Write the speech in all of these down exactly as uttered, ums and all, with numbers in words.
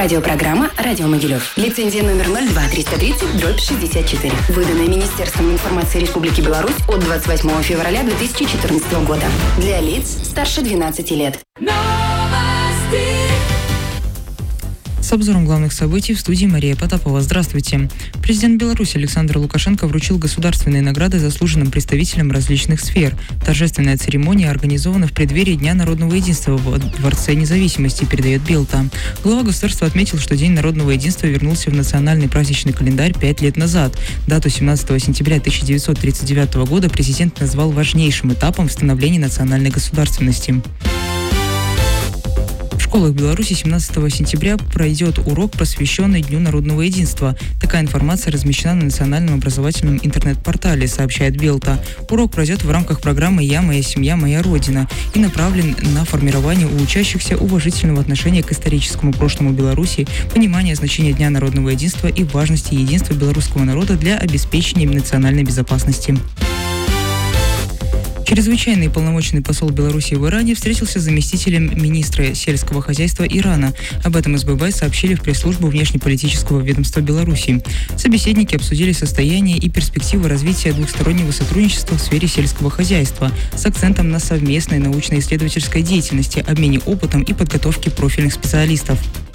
Радиопрограмма «Радио Могилев». Лицензия номер ноль два триста тридцать дробь шестьдесят четыре. Выданная Министерством информации Республики Беларусь от двадцать восьмого февраля две тысячи четырнадцатого года. Для лиц старше двенадцати лет. С обзором главных событий в студии Мария Потапова. Здравствуйте. Президент Беларуси Александр Лукашенко вручил государственные награды заслуженным представителям различных сфер. Торжественная церемония организована в преддверии Дня народного единства в Дворце независимости, передает Белта. Глава государства отметил, что День народного единства вернулся в национальный праздничный календарь пять лет назад. Дату семнадцатого сентября тысяча девятьсот тридцать девятого года президент назвал важнейшим этапом в становлении национальной государственности. В школах Беларуси семнадцатого сентября пройдет урок, посвященный Дню народного единства. Такая информация размещена на национальном образовательном интернет-портале, сообщает Белта. Урок пройдет в рамках программы «Я, моя семья, моя Родина» и направлен на формирование у учащихся уважительного отношения к историческому прошлому Беларуси, понимание значения Дня народного единства и важности единства белорусского народа для обеспечения национальной безопасности. Чрезвычайный полномочный посол Беларуси в Иране встретился с заместителем министра сельского хозяйства Ирана. Об этом СББ сообщили в пресс-службу внешнеполитического ведомства Беларуси. Собеседники обсудили состояние и перспективы развития двухстороннего сотрудничества в сфере сельского хозяйства с акцентом на совместной научно-исследовательской деятельности, обмене опытом и подготовке профильных специалистов.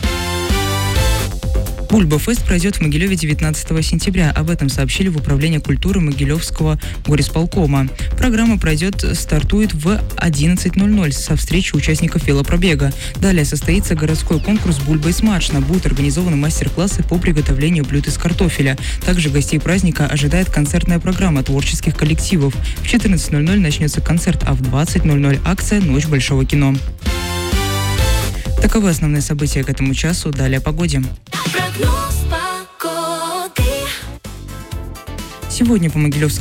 Бульба-фест пройдет в Могилеве девятнадцатого сентября. Об этом сообщили в Управлении культуры Могилевского горисполкома. Программа пройдет, стартует в одиннадцать ноль ноль со встречи участников велопробега. Далее состоится городской конкурс «Бульба и смачно». Будут организованы мастер-классы по приготовлению блюд из картофеля. Также гостей праздника ожидает концертная программа творческих коллективов. В четырнадцать ноль ноль начнется концерт, а в двадцать ноль ноль акция «Ночь большого кино». Таковы основные события к этому часу. Далее о погоде. Сегодня по Могилевскому